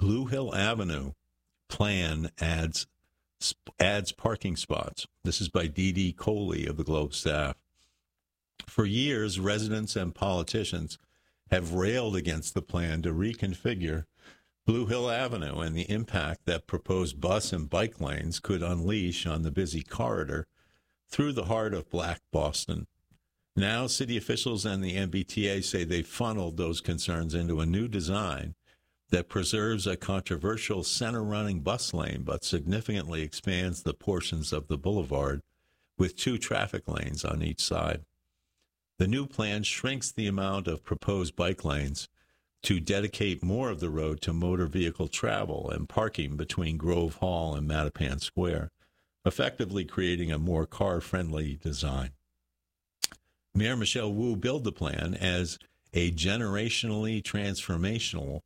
Blue Hill Avenue plan adds parking spots. This is by D.D. Coley of the Globe staff. For years, residents and politicians have railed against the plan to reconfigure Blue Hill Avenue and the impact that proposed bus and bike lanes could unleash on the busy corridor through the heart of Black Boston. Now, city officials and the MBTA say they've funneled those concerns into a new design that preserves a controversial center-running bus lane but significantly expands the portions of the boulevard with 2 traffic lanes on each side. The new plan shrinks the amount of proposed bike lanes to dedicate more of the road to motor vehicle travel and parking between Grove Hall and Mattapan Square, effectively creating a more car-friendly design. Mayor Michelle Wu billed the plan as a generationally transformational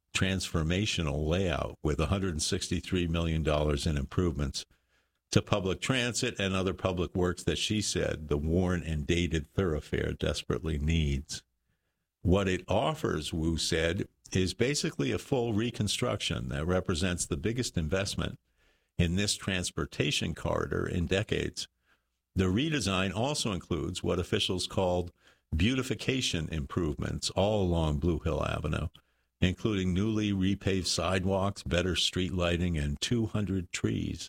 layout with $163 million in improvements to public transit and other public works that she said the worn and dated thoroughfare desperately needs. What it offers, Wu said, is basically a full reconstruction that represents the biggest investment in this transportation corridor in decades. The redesign also includes what officials called beautification improvements all along Blue Hill Avenue, including newly repaved sidewalks, better street lighting, and 200 trees.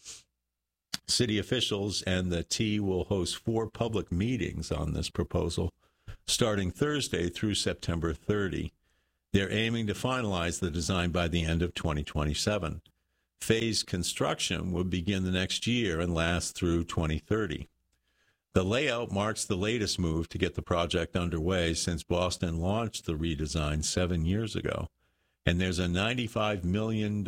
City officials and the T will host 4 public meetings on this proposal, starting Thursday through September 30. They're aiming to finalize the design by the end of 2027. Phased construction will begin the next year and last through 2030. The layout marks the latest move to get the project underway since Boston launched the redesign 7 years ago. And there is $95 million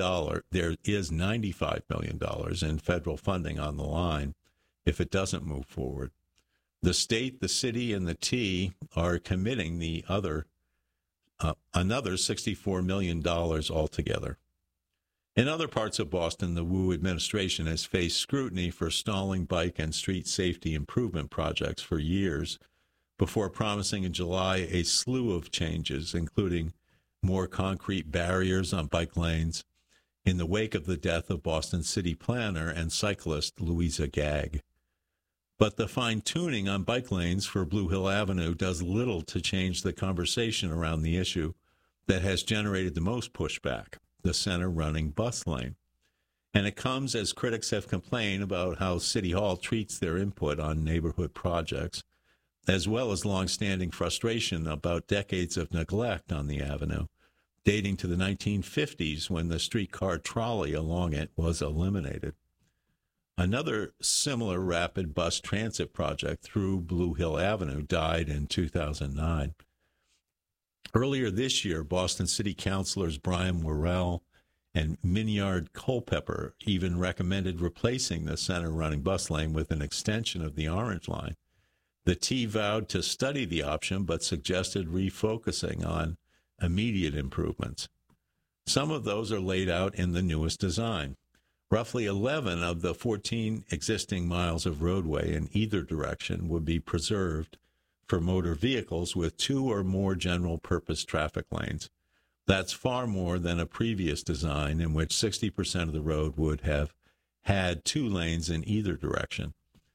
in federal funding on the line if it doesn't move forward. The state, the city, and the T are committing another $64 million altogether. In other parts of Boston, the Wu administration has faced scrutiny for stalling bike and street safety improvement projects for years before promising in July a slew of changes, including more concrete barriers on bike lanes in the wake of the death of Boston city planner and cyclist Louisa Gagg. But the fine-tuning on bike lanes for Blue Hill Avenue does little to change the conversation around the issue that has generated the most pushback, the center-running bus lane. And it comes as critics have complained about how City Hall treats their input on neighborhood projects, as well as long-standing frustration about decades of neglect on the avenue, dating to the 1950s when the streetcar trolley along it was eliminated. Another similar rapid bus transit project through Blue Hill Avenue died in 2009. Earlier this year, Boston City Councilors Brian Worrell and Minyard Culpepper even recommended replacing the center-running bus lane with an extension of the Orange Line. The T vowed to study the option, but suggested refocusing on immediate improvements. Some of those are laid out in the newest design. Roughly 11 of the 14 existing miles of roadway in either direction would be preserved for motor vehicles with 2 or more general-purpose traffic lanes. That's far more than a previous design in which 60% of the road would have had 2 lanes in either direction.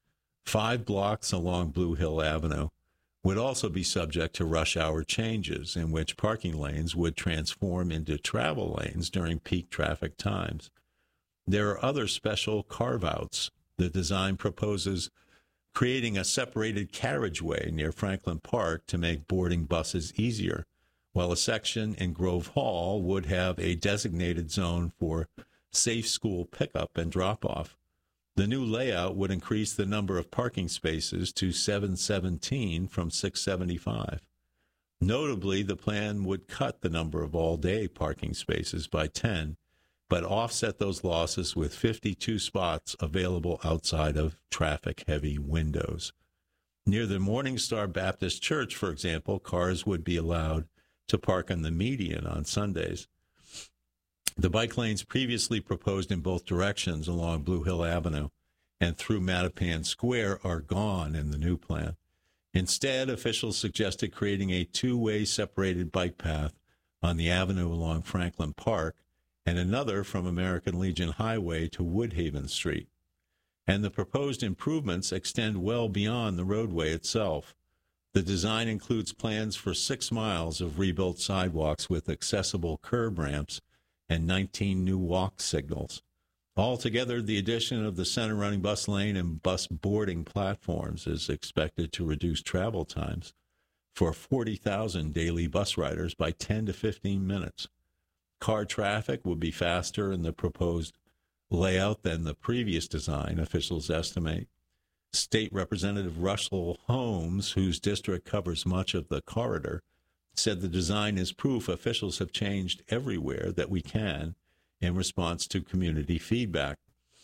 5 blocks along Blue Hill Avenue would also be subject to rush hour changes in which parking lanes would transform into travel lanes during peak traffic times. There are other special carve-outs. The design proposes creating a separated carriageway near Franklin Park to make boarding buses easier, while a section in Grove Hall would have a designated zone for safe school pickup and drop-off. The new layout would increase the number of parking spaces to 717 from 675. Notably, the plan would cut the number of all-day parking spaces by 10, but offset those losses with 52 spots available outside of traffic-heavy windows. Near the Morningstar Baptist Church, for example, cars would be allowed to park on the median on Sundays. The bike lanes previously proposed in both directions along Blue Hill Avenue and through Mattapan Square are gone in the new plan. Instead, officials suggested creating a 2-way separated bike path on the avenue along Franklin Park and another from American Legion Highway to Woodhaven Street. And the proposed improvements extend well beyond the roadway itself. The design includes plans for 6 miles of rebuilt sidewalks with accessible curb ramps and 19 new walk signals. Altogether, the addition of the center running bus lane and bus boarding platforms is expected to reduce travel times for 40,000 daily bus riders by 10 to 15 minutes. Car traffic will be faster in the proposed layout than the previous design, officials estimate. State Representative Russell Holmes, whose district covers much of the corridor, said the design is proof officials have changed everywhere that we can in response to community feedback.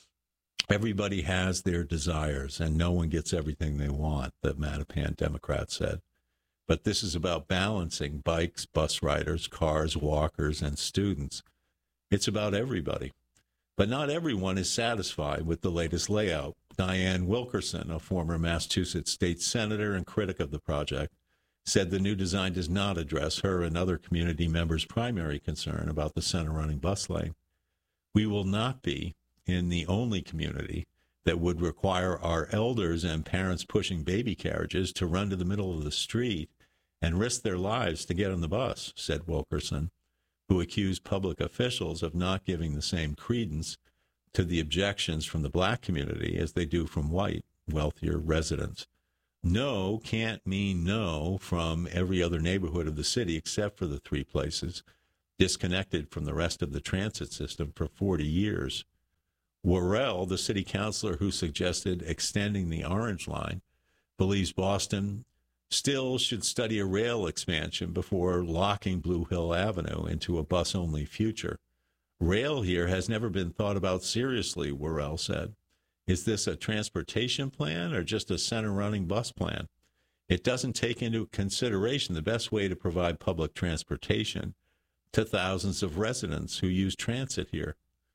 Everybody has their desires, and no one gets everything they want, the Mattapan Democrat said. But this is about balancing bikes, bus riders, cars, walkers, and students. It's about everybody. But not everyone is satisfied with the latest layout. Diane Wilkerson, a former Massachusetts state senator and critic of the project, said the new design does not address her and other community members' primary concern about the center running bus lane. We will not be in the only community that would require our elders and parents pushing baby carriages to run to the middle of the street and risk their lives to get on the bus, said Wilkerson, who accused public officials of not giving the same credence to the objections from the black community as they do from white, wealthier residents. No can't mean no from every other neighborhood of the city except for the 3 places disconnected from the rest of the transit system for 40 years. Worrell, the city councilor who suggested extending the Orange Line, believes Boston still should study a rail expansion before locking Blue Hill Avenue into a bus-only future. Rail here has never been thought about seriously, Worrell said. Is this a transportation plan or just a center-running bus plan? It doesn't take into consideration the best way to provide public transportation to thousands of residents who use transit here.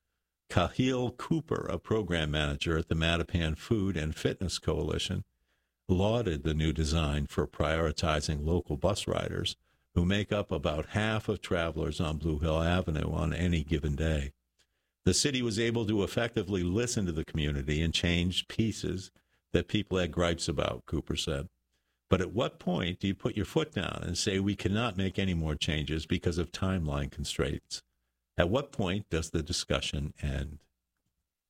Cahill Cooper, a program manager at the Mattapan Food and Fitness Coalition, lauded the new design for prioritizing local bus riders who make up about half of travelers on Blue Hill Avenue on any given day. The city was able to effectively listen to the community and change pieces that people had gripes about, Cooper said. But at what point do you put your foot down and say we cannot make any more changes because of timeline constraints? At what point does the discussion end?